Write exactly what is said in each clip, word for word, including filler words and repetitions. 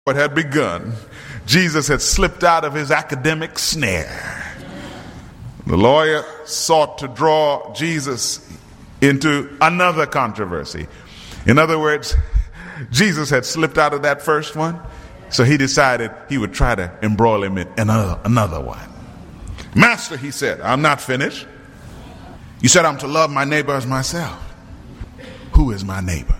What had begun, Jesus had slipped out of his academic snare. The lawyer sought to draw Jesus into another controversy. In other words, Jesus had slipped out of that first one, so he decided he would try to embroil him in another, another one. Master, he said, I'm not finished. You said I'm to love my neighbor as myself. Who is my neighbor?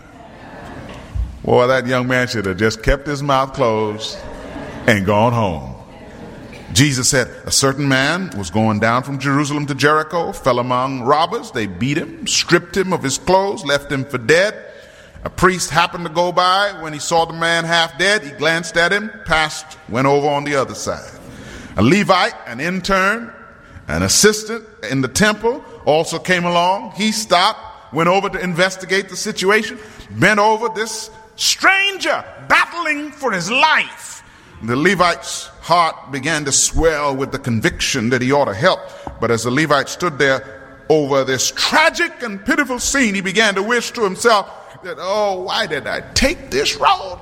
Well, that young man should have just kept his mouth closed and gone home. Jesus said, a certain man was going down from Jerusalem to Jericho, fell among robbers. They beat him, stripped him of his clothes, left him for dead. A priest happened to go by. When he saw the man half dead, he glanced at him, passed, went over on the other side. A Levite, an intern, an assistant in the temple also came along. He stopped, went over to investigate the situation, bent over this stranger battling for his life. The Levite's heart began to swell with the conviction that he ought to help. But as the Levite stood there over this tragic and pitiful scene, he began to wish to himself that, oh, why did I take this road?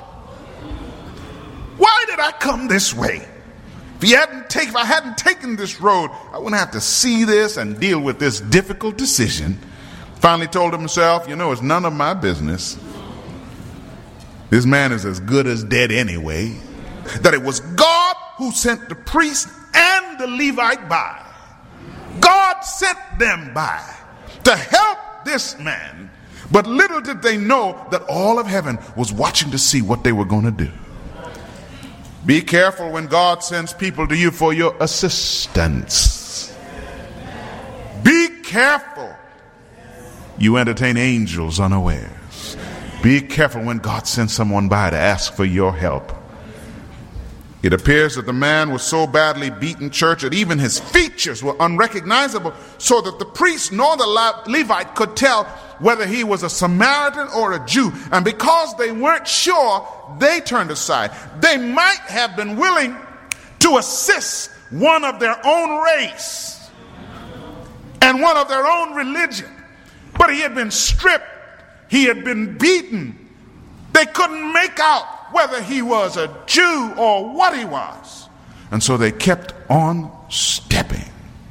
Why did I come this way? If he hadn't take, if I hadn't taken this road, I wouldn't have to see this and deal with this difficult decision. Finally told himself, you know, it's none of my business. This man is as good as dead anyway. That it was God who sent the priest and the Levite by. God sent them by to help this man. But little did they know that all of heaven was watching to see what they were going to do. Be careful when God sends people to you for your assistance. Be careful. You entertain angels unawares. Be careful when God sends someone by to ask for your help. It appears that the man was so badly beaten, church, that even his features were unrecognizable, so that the priest nor the Levite could tell whether he was a Samaritan or a Jew. And because they weren't sure, they turned aside. They might have been willing to assist one of their own race and one of their own religion. But he had been stripped. He had been beaten. They couldn't make out whether he was a Jew or what he was. And so they kept on stepping.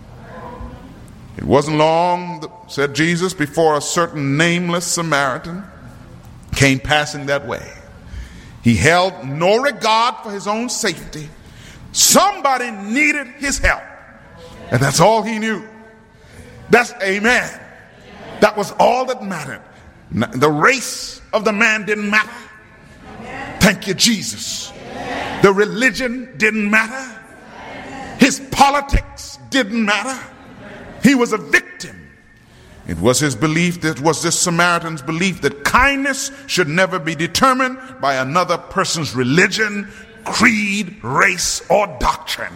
It wasn't long, said Jesus, before a certain nameless Samaritan came passing that way. He held no regard for his own safety. Somebody needed his help. And that's all he knew. That's amen. That was all that mattered. The race of the man didn't matter. Thank you, Jesus. The religion didn't matter. His politics didn't matter. He was a victim. It was his belief, that was this Samaritan's belief, that kindness should never be determined by another person's religion, creed, race, or doctrine.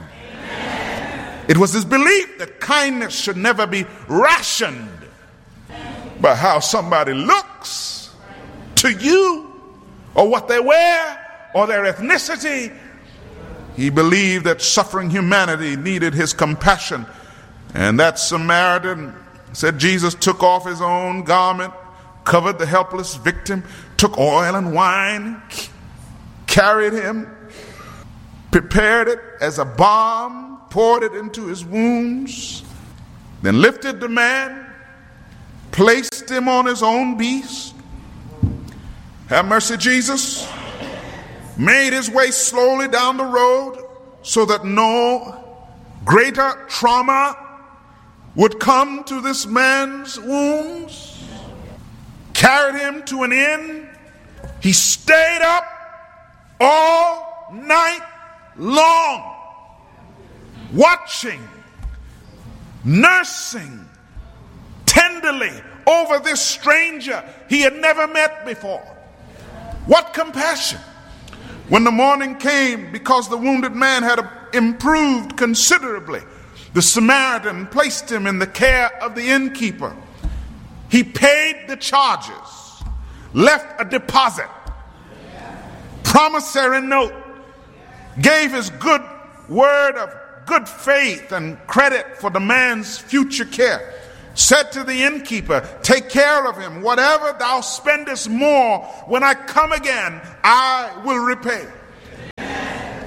It was his belief that kindness should never be rationed by how somebody looks to you, or what they wear, or their ethnicity. He believed that suffering humanity needed his compassion. And that Samaritan, said Jesus, took off his own garment, covered the helpless victim, took oil and wine, carried him, prepared it as a balm, poured it into his wounds, then lifted the man, placed him on his own beast. Have mercy, Jesus. Made his way slowly down the road so that no greater trauma would come to this man's wounds. Carried him to an inn. He stayed up all night long, watching, nursing tenderly over this stranger he had never met before. What compassion. When the morning came, because the wounded man had improved considerably, the Samaritan placed him in the care of the innkeeper. He paid the charges, left a deposit, promissory note, gave his good word of good faith and credit for the man's future care. Said to the innkeeper, take care of him. Whatever thou spendest more, when I come again, I will repay.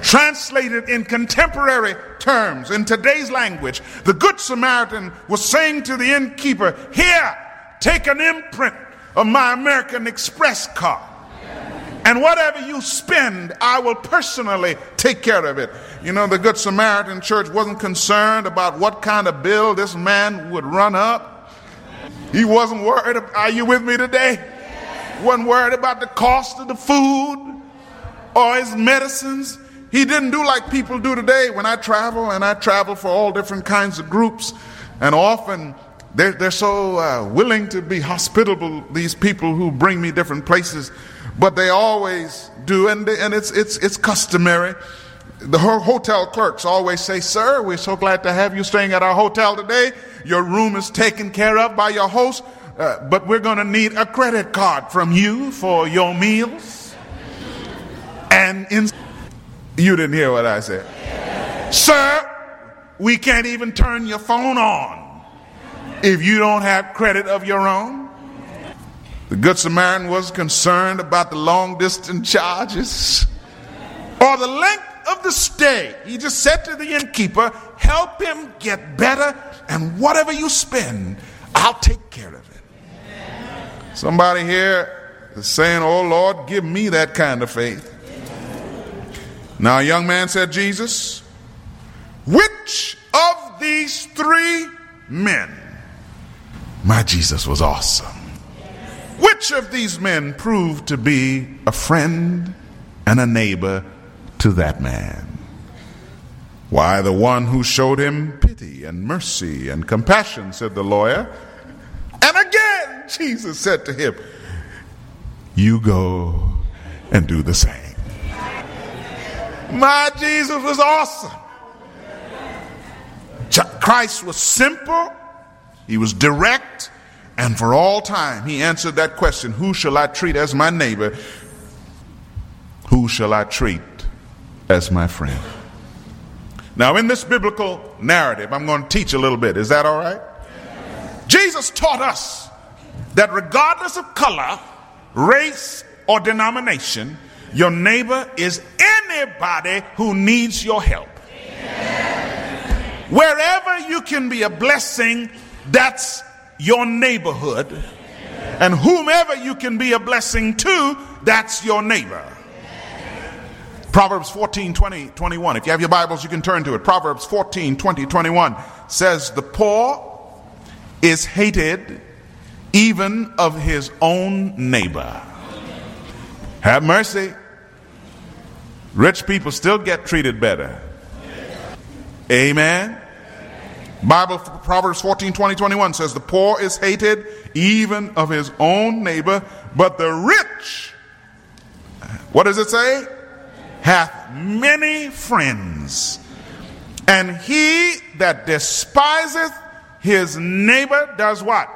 Translated in contemporary terms, in today's language, the Good Samaritan was saying to the innkeeper, here, take an imprint of my American Express card. And whatever you spend, I will personally take care of it. You know, the Good Samaritan church wasn't concerned about what kind of bill this man would run up. He wasn't worried. Are you with me today? Wasn't worried about the cost of the food or his medicines. He didn't do like people do today. When I travel, and I travel for all different kinds of groups, and often they're, they're so uh, willing to be hospitable, these people who bring me different places, but they always do, and, they, and it's, it's, it's customary. The hotel clerks always say, sir, we're so glad to have you staying at our hotel today. Your room is taken care of by your host, uh, but we're going to need a credit card from you for your meals. And in, you didn't hear what I said. Sir, we can't even turn your phone on if you don't have credit of your own. The Good Samaritan was concerned about the long distance charges or the length of the stay. He just said to the innkeeper, help him get better, and whatever you spend, I'll take care of it. Somebody here is saying, oh Lord, give me that kind of faith. Now a young man said, Jesus, which of these three men? My Jesus was awesome. Which of these men proved to be a friend and a neighbor to that man? Why, the one who showed him pity and mercy and compassion, said the lawyer. And again, Jesus said to him, you go and do the same. My Jesus was awesome. Christ was simple. He was direct. And for all time, he answered that question, who shall I treat as my neighbor? Who shall I treat as my friend? Now, in this biblical narrative, I'm going to teach a little bit. Is that all right? Jesus taught us that regardless of color, race, or denomination, your neighbor is anybody who needs your help. Wherever you can be a blessing, that's your neighborhood, and whomever you can be a blessing to, that's your neighbor. Proverbs fourteen, twenty, twenty-one. If you have your Bibles, you can turn to it. Proverbs fourteen, twenty, twenty-one says, the poor is hated even of his own neighbor. Have mercy. Rich people still get treated better. Amen. Bible, Proverbs fourteen, twenty, twenty-one says, the poor is hated even of his own neighbor, but the rich, what does it say? Hath many friends. And he that despiseth his neighbor does what?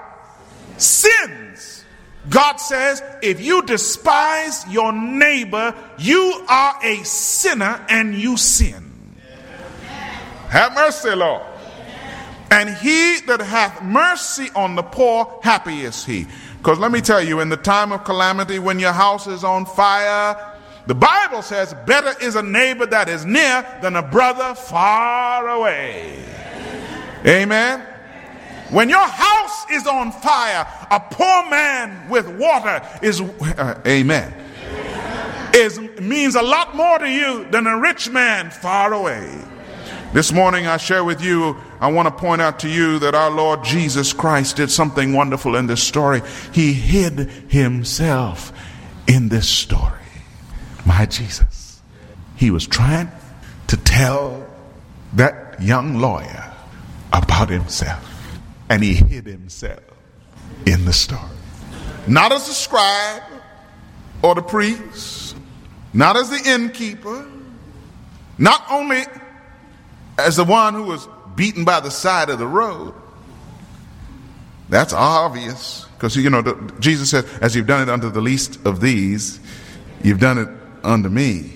Sins. God says, if you despise your neighbor, you are a sinner and you sin. Have mercy, Lord. And he that hath mercy on the poor, happy is he. Because let me tell you, in the time of calamity, when your house is on fire, the Bible says, better is a neighbor that is near than a brother far away. Amen. When your house is on fire, a poor man with water is, uh, amen, is means a lot more to you than a rich man far away. This morning I share with you, I want to point out to you that our Lord Jesus Christ did something wonderful in this story. He hid himself in this story. My Jesus. He was trying to tell that young lawyer about himself. And he hid himself in the story. Not as the scribe or the priest, not as the innkeeper, not only as the one who was beaten by the side of the road. That's obvious, because you know the, Jesus said, as you've done it unto the least of these, you've done it unto me.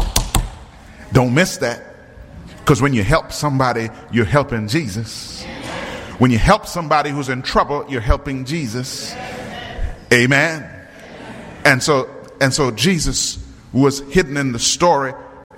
Don't miss that, because when you help somebody, you're helping Jesus. When you help somebody who's in trouble, you're helping Jesus. Amen. And so and so Jesus was hidden in the story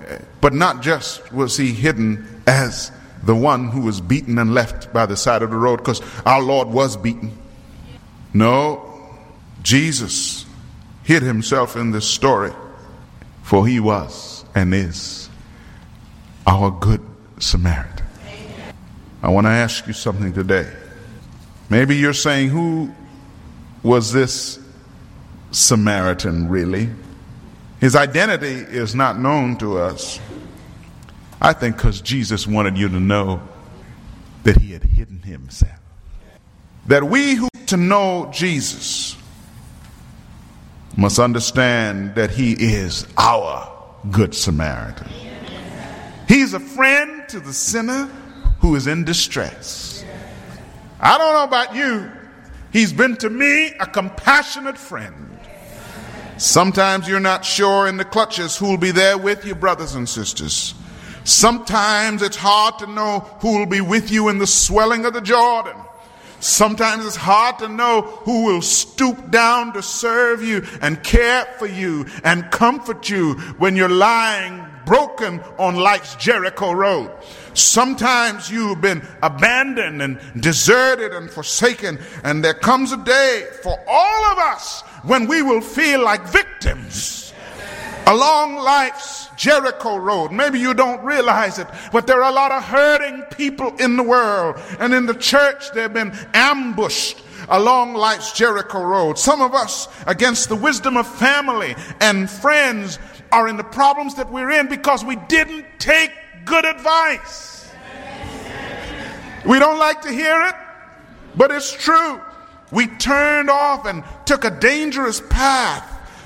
But not just was he hidden as the one who was beaten and left by the side of the road, because our Lord was beaten. No, Jesus hid himself in this story, for he was and is our good Samaritan. I want to ask you something today. Maybe you're saying, who was this Samaritan really? His identity is not known to us. I think because Jesus wanted you to know that he had hidden himself. That we who to know Jesus must understand that he is our good Samaritan. He's a friend to the sinner who is in distress. I don't know about you. He's been to me a compassionate friend. Sometimes you're not sure in the clutches who will be there with you, brothers and sisters. Sometimes it's hard to know who will be with you in the swelling of the Jordan. Sometimes it's hard to know who will stoop down to serve you and care for you and comfort you when you're lying broken on life's Jericho road. Sometimes you've been abandoned and deserted and forsaken, and there comes a day for all of us when we will feel like victims along life's Jericho road. Maybe you don't realize it, but there are a lot of hurting people in the world, and in the church they've been ambushed along life's Jericho road. Some of us, against the wisdom of family and friends, are in the problems that we're in because we didn't take good advice. We don't like to hear it, but it's true. We turned off and took a dangerous path.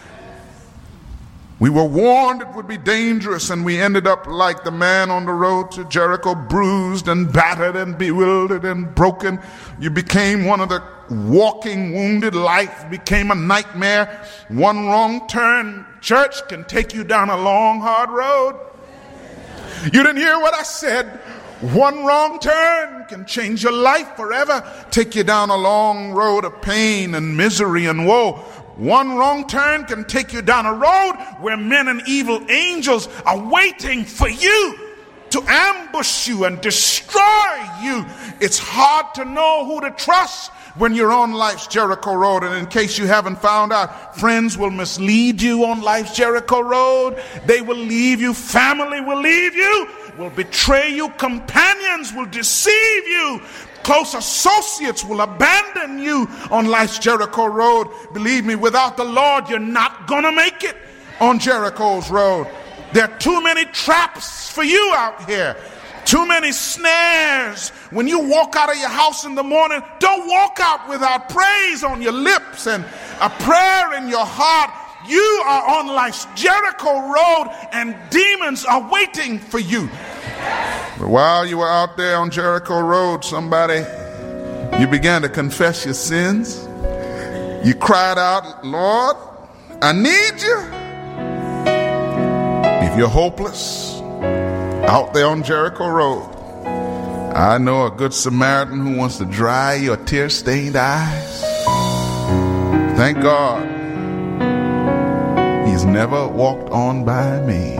We were warned it would be dangerous, and we ended up like the man on the road to Jericho, bruised and battered and bewildered and broken. You became one of the walking wounded. Life became a nightmare. One wrong turn, church, can take you down a long, hard road. You didn't hear what I said. One wrong turn can change your life forever, take you down a long road of pain and misery and woe. One wrong turn can take you down a road where men and evil angels are waiting for you to ambush you and destroy you. It's hard to know who to trust when you're on life's Jericho road. And in case you haven't found out, friends will mislead you on life's Jericho road. They will leave you. Family will leave you, will betray you. Companions will deceive you. Close associates will abandon you on life's Jericho road. Believe me, without the Lord, you're not gonna make it on Jericho's road. There are too many traps for you out here. Too many snares. When you walk out of your house in the morning, don't walk out without praise on your lips and a prayer in your heart. You are on life's Jericho road, and demons are waiting for you. But while you were out there on Jericho road, somebody, you began to confess your sins. You cried out, Lord, I need you. If you're hopeless out there on Jericho road, I know a good Samaritan who wants to dry your tear-stained eyes. Thank God he's never walked on by me.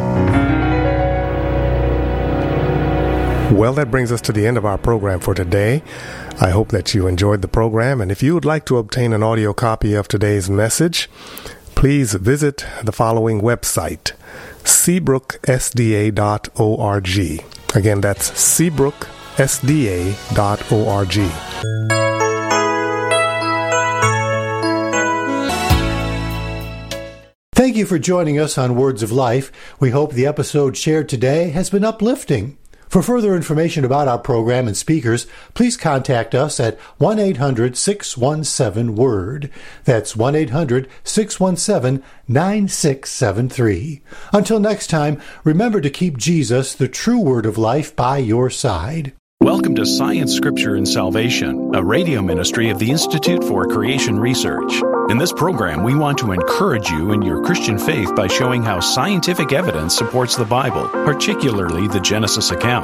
Well, that brings us to the end of our program for today. I hope that you enjoyed the program, and if you would like to obtain an audio copy of today's message, please visit the following website, seabrook s d a dot org. Again, that's seabrook s d a dot org. Thank you for joining us on Words of Life. We hope the episode shared today has been uplifting. For further information about our program and speakers, please contact us at one eight hundred six one seven WORD. That's one eight hundred six one seven nine six seven three. Until next time, remember to keep Jesus, the true Word of life, by your side. Welcome to Science, Scripture, and Salvation, a radio ministry of the Institute for Creation Research. In this program, we want to encourage you in your Christian faith by showing how scientific evidence supports the Bible, particularly the Genesis account.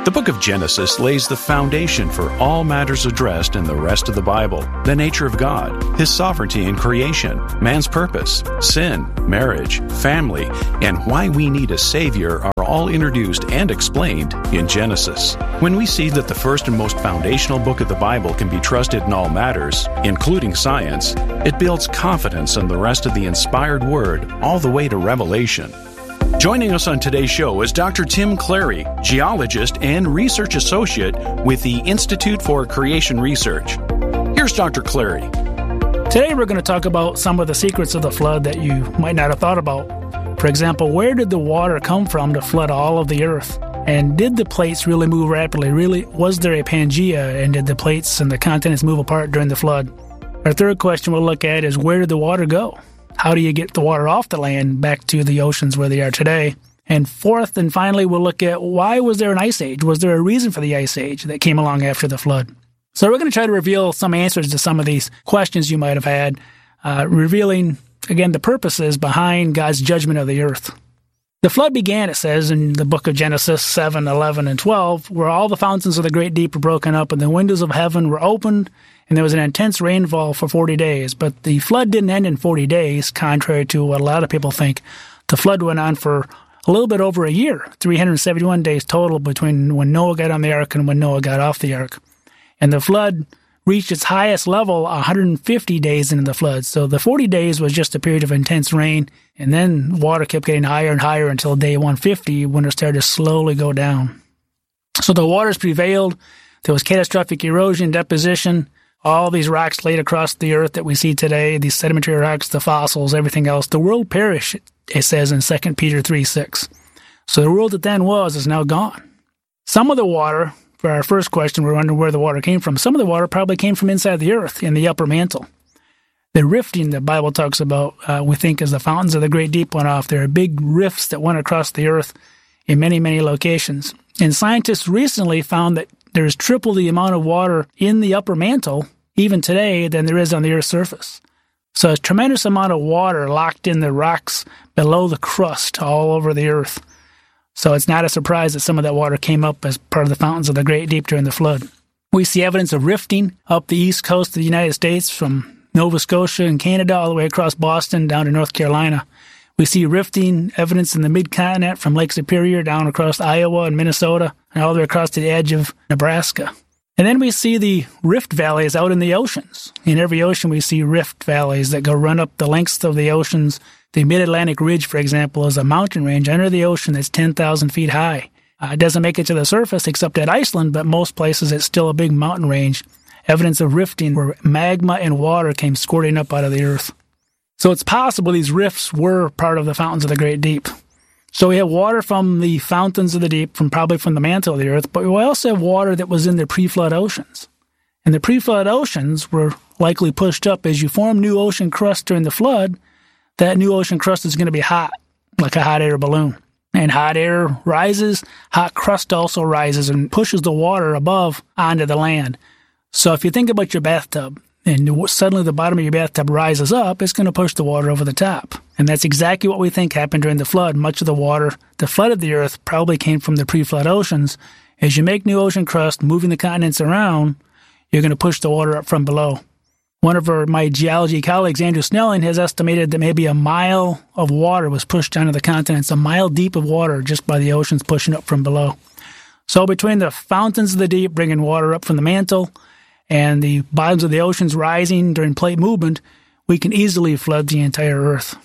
The book of Genesis lays the foundation for all matters addressed in the rest of the Bible. The nature of God, His sovereignty in creation, man's purpose, sin, marriage, family, and why we need a Savior are all introduced and explained in Genesis. When we see that the first and most foundational book of the Bible can be trusted in all matters, including science, it builds confidence in the rest of the inspired Word all the way to Revelation. Joining us on today's show is Doctor Tim Clary, geologist and research associate with the Institute for Creation Research. Here's Doctor Clary. Today we're going to talk about some of the secrets of the flood that you might not have thought about. For example, where did the water come from to flood all of the earth? And did the plates really move rapidly? Really, was there a Pangea, and did the plates and the continents move apart during the flood? Our third question we'll look at is, where did the water go? How do you get the water off the land back to the oceans where they are today? And fourth and finally, we'll look at, why was there an ice age? Was there a reason for the ice age that came along after the flood? So we're going to try to reveal some answers to some of these questions you might have had, uh, revealing, again, the purposes behind God's judgment of the earth. The flood began, it says, in the book of Genesis seven, eleven, and twelve, where all the fountains of the great deep were broken up and the windows of heaven were opened, and there was an intense rainfall for forty days. But the flood didn't end in forty days, contrary to what a lot of people think. The flood went on for a little bit over a year, three hundred seventy-one days total between when Noah got on the ark and when Noah got off the ark. And the flood reached its highest level one hundred fifty days into the flood. So the forty days was just a period of intense rain, and then water kept getting higher and higher until day one hundred fifty, when it started to slowly go down. So the waters prevailed. There was catastrophic erosion, deposition, all these rocks laid across the earth that we see today, these sedimentary rocks, the fossils, everything else. The world perished, it says in Second Peter three six. So the world that then was is now gone. Some of the water, for our first question, we're wondering where the water came from. Some of the water probably came from inside the earth, in the upper mantle. The rifting the Bible talks about, uh, we think, as the fountains of the great deep went off. There are big rifts that went across the earth in many, many locations. And scientists recently found that there's triple the amount of water in the upper mantle, even today, than there is on the Earth's surface. So a tremendous amount of water locked in the rocks below the crust all over the Earth. So it's not a surprise that some of that water came up as part of the fountains of the great deep during the flood. We see evidence of rifting up the east coast of the United States, from Nova Scotia and Canada all the way across Boston down to North Carolina. We see rifting evidence in the mid-continent from Lake Superior down across Iowa and Minnesota and all the way across to the edge of Nebraska. And then we see the rift valleys out in the oceans. In every ocean, we see rift valleys that go run up the lengths of the oceans. The Mid-Atlantic Ridge, for example, is a mountain range under the ocean that's ten thousand feet high. Uh, it doesn't make it to the surface except at Iceland, but most places it's still a big mountain range. Evidence of rifting where magma and water came squirting up out of the earth. So it's possible these rifts were part of the fountains of the great deep. So we have water from the fountains of the deep, from probably from the mantle of the earth, but we also have water that was in the pre-flood oceans. And the pre-flood oceans were likely pushed up. As you form new ocean crust during the flood, that new ocean crust is going to be hot, like a hot air balloon. And hot air rises, hot crust also rises and pushes the water above onto the land. So if you think about your bathtub, and suddenly the bottom of your bathtub rises up, it's going to push the water over the top. And that's exactly what we think happened during the flood. Much of the water that flooded the earth probably came from the pre-flood oceans. As you make new ocean crust, moving the continents around, you're going to push the water up from below. One of our, my geology colleagues, Andrew Snelling, has estimated that maybe a mile of water was pushed onto the continents, a mile deep of water just by the oceans pushing up from below. So between the fountains of the deep bringing water up from the mantle and the bottoms of the oceans rising during plate movement, we can easily flood the entire Earth.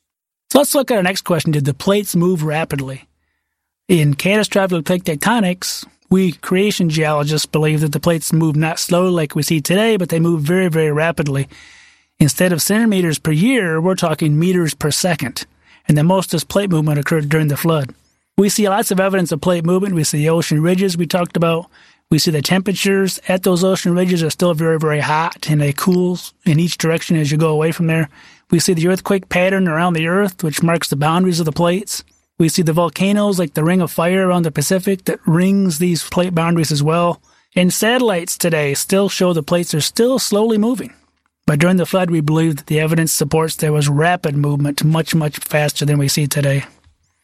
So let's look at our next question. Did the plates move rapidly? In catastrophic plate tectonics, we creation geologists believe that the plates move not slowly like we see today, but they move very, very rapidly. Instead of centimeters per year, we're talking meters per second. And the most of this plate movement occurred during the flood. We see lots of evidence of plate movement. We see the ocean ridges we talked about. We see the temperatures at those ocean ridges are still very, very hot, and they cool in each direction as you go away from there. We see the earthquake pattern around the Earth, which marks the boundaries of the plates. We see the volcanoes like the Ring of Fire around the Pacific that rings these plate boundaries as well. And satellites today still show the plates are still slowly moving. But during the flood, we believe that the evidence supports there was rapid movement, much, much faster than we see today.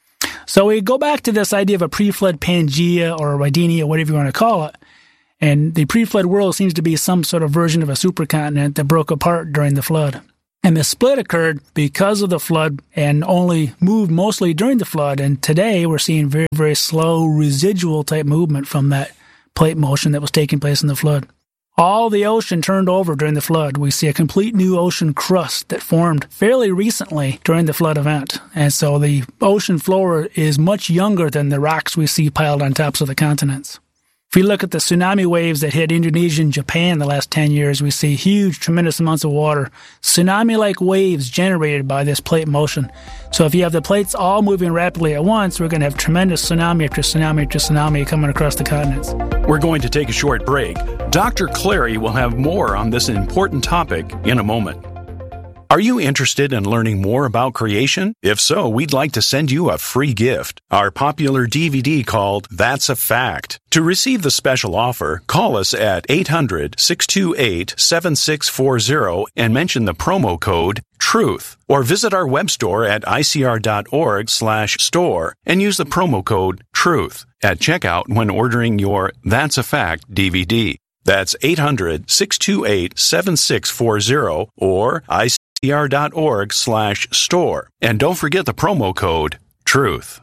So we go back to this idea of a pre-flood Pangea or Rhydinia, whatever you want to call it. And the pre-flood world seems to be some sort of version of a supercontinent that broke apart during the flood. And the split occurred because of the flood and only moved mostly during the flood. And today we're seeing very, very slow residual type movement from that plate motion that was taking place in the flood. All the ocean turned over during the flood. We see a complete new ocean crust that formed fairly recently during the flood event. And so the ocean floor is much younger than the rocks we see piled on tops of the continents. If we look at the tsunami waves that hit Indonesia and Japan the last ten years, we see huge, tremendous amounts of water, tsunami-like waves generated by this plate motion. So if you have the plates all moving rapidly at once, we're going to have tremendous tsunami after tsunami after tsunami coming across the continents. We're going to take a short break. Doctor Clary will have more on this important topic in a moment. Are you interested in learning more about creation? If so, we'd like to send you a free gift, our popular D V D called That's a Fact. To receive the special offer, call us at eight hundred, six two eight, seven six four zero and mention the promo code TRUTH, or visit our web store at icr.org slash store and use the promo code TRUTH at checkout when ordering your That's a Fact D V D. That's eight hundred, six two eight, seven six four zero or I C R dot org slash store. And don't forget the promo code TRUTH.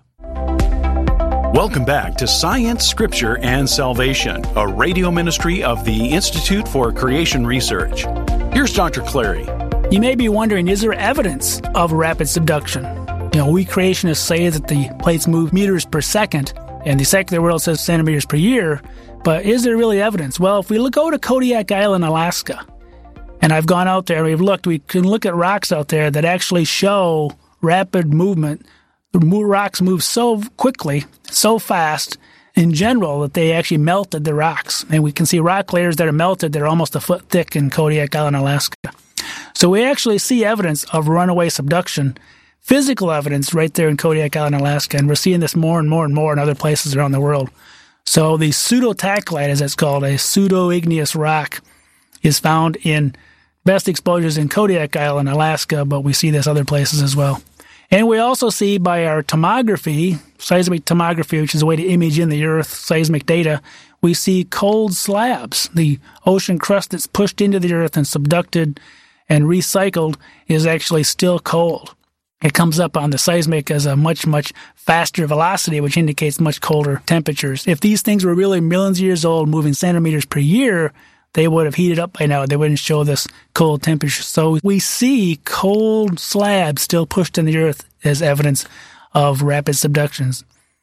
Welcome back to Science, Scripture, and Salvation, a radio ministry of the Institute for Creation Research. Here's Doctor Clary. You may be wondering, is there evidence of rapid subduction? You know, we creationists say that the plates move meters per second, and the secular world says centimeters per year, but is there really evidence? Well, if we look, go to Kodiak Island, Alaska, and I've gone out there and we've looked, we can look at rocks out there that actually show rapid movement. The rocks move so quickly, so fast in general that they actually melted the rocks. And we can see rock layers that are melted that are almost a foot thick in Kodiak Island, Alaska. So we actually see evidence of runaway subduction, physical evidence right there in Kodiak Island, Alaska. And we're seeing this more and more and more in other places around the world. So the pseudotactylite, as it's called, a pseudo-igneous rock, is found in best exposures in Kodiak Island, Alaska, but we see this other places as well. And we also see by our tomography, seismic tomography, which is a way to image in the Earth seismic data, we see cold slabs. The ocean crust that's pushed into the Earth and subducted and recycled is actually still cold. It comes up on the seismic as a much, much faster velocity, which indicates much colder temperatures. If these things were really millions of years old, moving centimeters per year, they would have heated up by now. They wouldn't show this cold temperature. So we see cold slabs still pushed in the Earth as evidence of rapid subductions.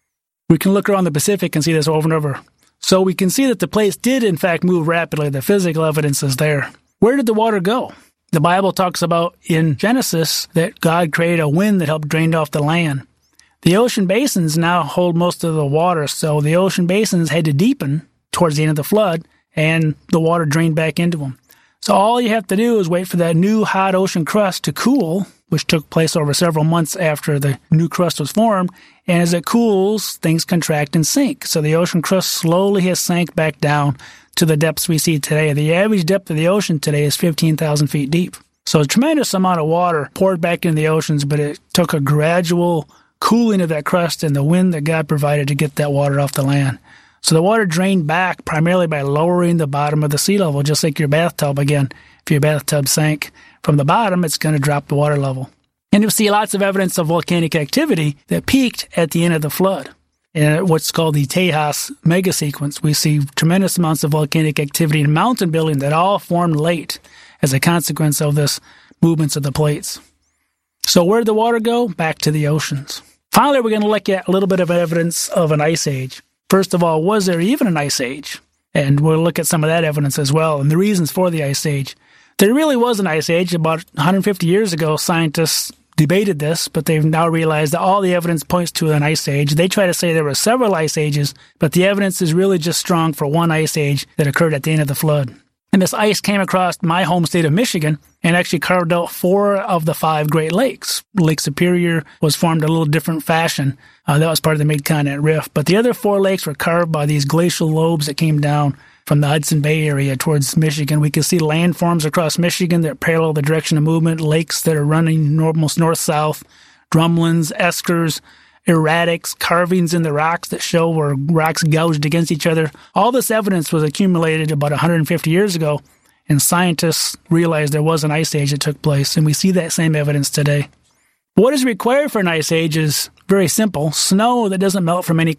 We can look around the Pacific and see this over and over. So we can see that the plates did, in fact, move rapidly. The physical evidence is there. Where did the water go? The Bible talks about in Genesis that God created a wind that helped drain off the land. The ocean basins now hold most of the water, so the ocean basins had to deepen towards the end of the flood, and the water drained back into them. So all you have to do is wait for that new hot ocean crust to cool, which took place over several months after the new crust was formed. And as it cools, things contract and sink. So the ocean crust slowly has sank back down to the depths we see today. The average depth of the ocean today is fifteen thousand feet deep. So a tremendous amount of water poured back into the oceans, but it took a gradual cooling of that crust and the wind that God provided to get that water off the land. So the water drained back primarily by lowering the bottom of the sea level, just like your bathtub. Again, if your bathtub sank from the bottom, it's going to drop the water level. And you see lots of evidence of volcanic activity that peaked at the end of the flood. In what's called the Tejas mega sequence, we see tremendous amounts of volcanic activity and mountain building that all formed late as a consequence of this movements of the plates. So where did the water go? Back to the oceans. Finally, we're going to look at a little bit of evidence of an ice age. First of all, was there even an ice age? And we'll look at some of that evidence as well and the reasons for the ice age. There really was an ice age. About one hundred fifty years ago, scientists debated this, but they've now realized that all the evidence points to an ice age. They try to say there were several ice ages, but the evidence is really just strong for one ice age that occurred at the end of the flood. And this ice came across my home state of Michigan and actually carved out four of the five Great Lakes. Lake Superior was formed a little different fashion. Uh, that was part of the Mid-Continent Rift. But the other four lakes were carved by these glacial lobes that came down from the Hudson Bay area towards Michigan. We can see landforms across Michigan that parallel the direction of movement, lakes that are running almost north-south, drumlins, eskers, erratic carvings in the rocks that show where rocks gouged against each other. All this evidence was accumulated about one hundred fifty years ago, and scientists realized there was an ice age that took place, and we see that same evidence today. What is required for an ice age is very simple. Snow that doesn't melt from any